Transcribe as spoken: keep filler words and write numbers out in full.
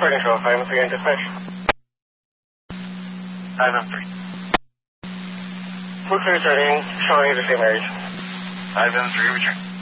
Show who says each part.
Speaker 1: Recording show, five M three in dispatch. five M three. Blue clear starting, showing you the same area.
Speaker 2: five M three, return.